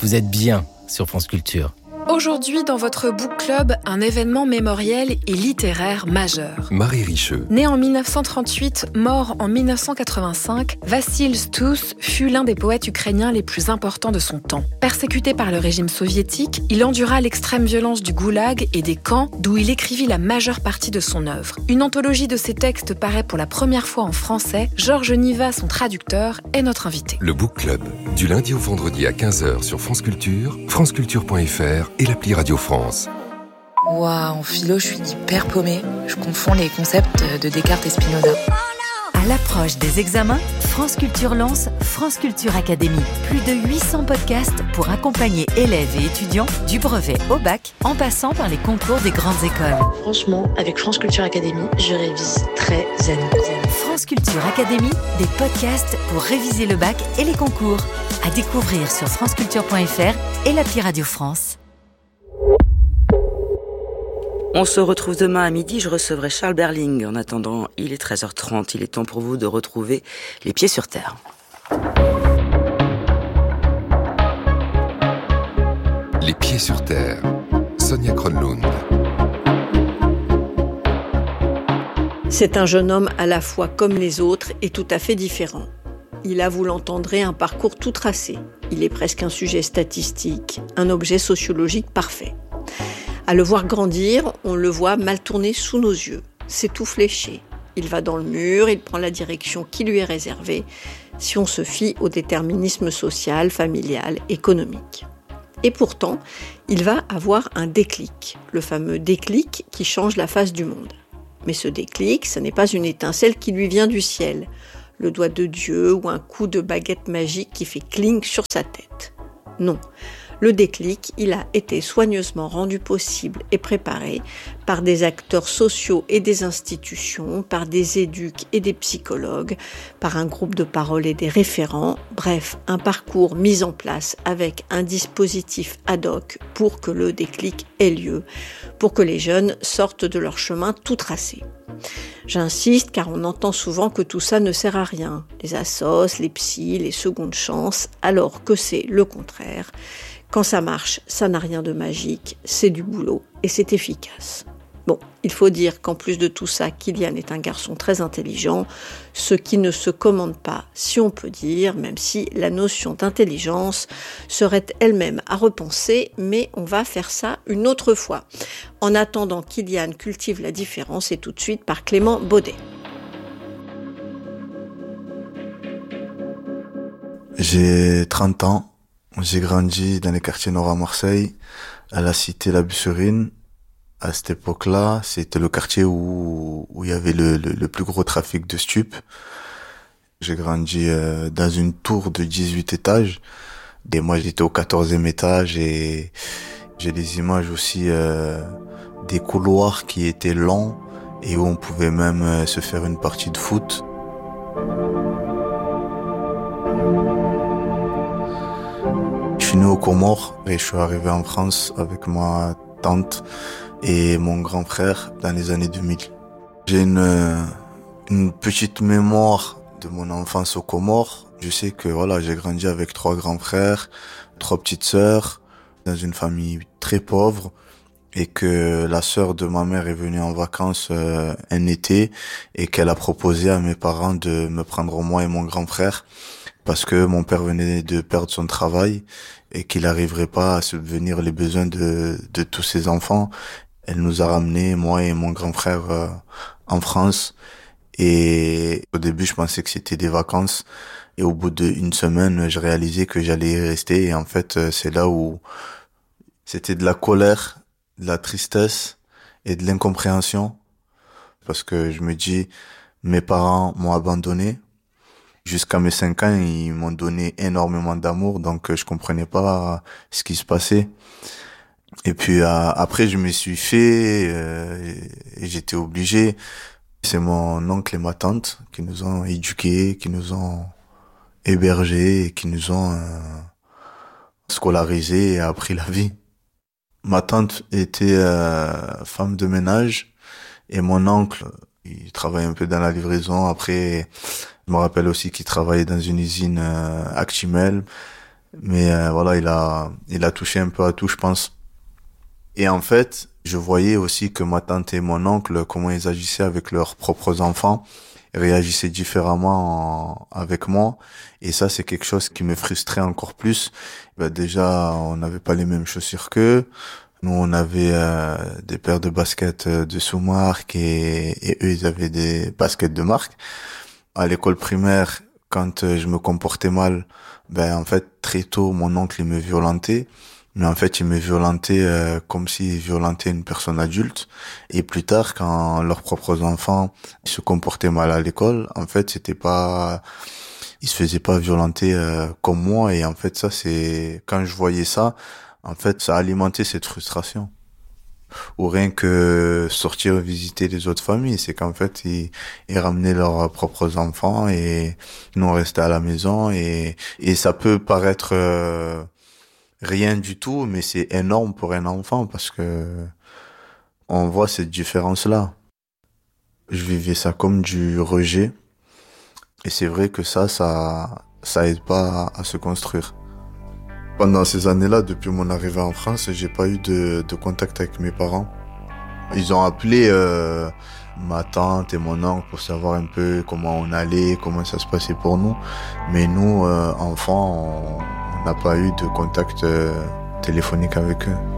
vous êtes bien sur France Culture. Aujourd'hui, dans votre book club, un événement mémoriel et littéraire majeur. Marie Richeux. Né en 1938, mort en 1985, Vassil Stous fut l'un des poètes ukrainiens les plus importants de son temps. Persécuté par le régime soviétique, il endura l'extrême violence du goulag et des camps d'où il écrivit la majeure partie de son œuvre. Une anthologie de ses textes paraît pour la première fois en français. Georges Niva, son traducteur, est notre invité. Le book club, du lundi au vendredi à 15h sur France Culture, franceculture.fr et l'appli Radio France. Waouh, en philo, je suis hyper paumée. Je confonds les concepts de Descartes et Spinoza. À l'approche des examens, France Culture lance France Culture Academy. Plus de 800 podcasts pour accompagner élèves et étudiants du brevet au bac, en passant par les concours des grandes écoles. Franchement, avec France Culture Academy, je révise très zen. France Culture Academy, des podcasts pour réviser le bac et les concours. À découvrir sur franceculture.fr et l'appli Radio France. On se retrouve demain à midi, je recevrai Charles Berling. En attendant, il est 13h30, il est temps pour vous de retrouver les pieds sur terre. Les pieds sur terre, Sonia Kronlund. C'est un jeune homme à la fois comme les autres et tout à fait différent. Il a, vous l'entendrez, un parcours tout tracé. Il est presque un sujet statistique, un objet sociologique parfait. À le voir grandir, on le voit mal tourner sous nos yeux. C'est tout fléché. Il va dans le mur, il prend la direction qui lui est réservée, si on se fie au déterminisme social, familial, économique. Et pourtant, il va avoir un déclic, le fameux déclic qui change la face du monde. Mais ce déclic, ce n'est pas une étincelle qui lui vient du ciel, le doigt de Dieu ou un coup de baguette magique qui fait cling sur sa tête. Non. Le déclic, il a été soigneusement rendu possible et préparé par des acteurs sociaux et des institutions, par des éduques et des psychologues, par un groupe de parole et des référents, bref, un parcours mis en place avec un dispositif ad hoc pour que le déclic ait lieu, pour que les jeunes sortent de leur chemin tout tracé. J'insiste car on entend souvent que tout ça ne sert à rien, les assos, les psys, les secondes chances, alors que c'est le contraire. Quand ça marche, ça n'a rien de magique, c'est du boulot et c'est efficace. Bon, il faut dire qu'en plus de tout ça, Kylian est un garçon très intelligent, ce qui ne se commande pas, si on peut dire, même si la notion d'intelligence serait elle-même à repenser, mais on va faire ça une autre fois. En attendant, Kylian cultive la différence et tout de suite par Clément Baudet. J'ai 30 ans. J'ai grandi dans les quartiers nord à Marseille, à la cité La Busserine. À cette époque-là, c'était le quartier où il y avait le plus gros trafic de stupes. J'ai grandi dans une tour de 18 étages. Et moi, j'étais au 14e étage et j'ai des images aussi des couloirs qui étaient longs et où on pouvait même se faire une partie de foot. Je suis né aux Comores et je suis arrivé en France avec ma tante et mon grand frère dans les années 2000. J'ai une petite mémoire de mon enfance aux Comores. Je sais que voilà, j'ai grandi avec 3 grands frères, 3 petites sœurs, dans une famille très pauvre et que la sœur de ma mère est venue en vacances un été et qu'elle a proposé à mes parents de me prendre moi et mon grand frère parce que mon père venait de perdre son travail et qu'il n'arriverait pas à subvenir les besoins de tous ses enfants. Elle nous a ramenés, moi et mon grand frère, en France. Et au début, je pensais que c'était des vacances. Et au bout d'une semaine, je réalisais que j'allais y rester. Et en fait, c'est là où c'était de la colère, de la tristesse et de l'incompréhension. Parce que je me dis, mes parents m'ont abandonné. Jusqu'à mes 5 ans, ils m'ont donné énormément d'amour, donc je comprenais pas ce qui se passait. Et puis après, je me suis fait et j'étais obligé. C'est mon oncle et ma tante qui nous ont éduqués, qui nous ont hébergés et qui nous ont scolarisés et appris la vie. Ma tante était femme de ménage et mon oncle, il travaillait un peu dans la livraison. Après, je me rappelle aussi qu'il travaillait dans une usine Actimel. Mais voilà, il a touché un peu à tout, je pense. Et en fait, je voyais aussi que ma tante et mon oncle, comment ils agissaient avec leurs propres enfants, ils réagissaient différemment avec moi. Et ça, c'est quelque chose qui me frustrait encore plus. Déjà, on n'avait pas les mêmes chaussures qu'eux. Nous, on avait des paires de baskets de sous-marque et eux, ils avaient des baskets de marque. À l'école primaire, quand je me comportais mal, en fait, très tôt, mon oncle, il me violentait. Mais en fait, il me violentait comme s'il violentait une personne adulte. Et plus tard, quand leurs propres enfants se comportaient mal à l'école, en fait, ils se faisaient pas violenter comme moi. Et en fait, ça, quand je voyais ça, en fait, ça alimentait cette frustration. Ou rien que sortir visiter les autres familles, c'est qu'en fait, ils ramenaient leurs propres enfants et nous, on restait à la maison. Et ça peut paraître rien du tout, mais c'est énorme pour un enfant parce que on voit cette différence-là. Je vivais ça comme du rejet. Et c'est vrai que ça aide pas à se construire. Pendant ces années-là, depuis mon arrivée en France, j'ai pas eu de contact avec mes parents. Ils ont appelé ma tante et mon oncle pour savoir un peu comment on allait, comment ça se passait pour nous. Mais nous, enfants, on n'a pas eu de contact téléphonique avec eux.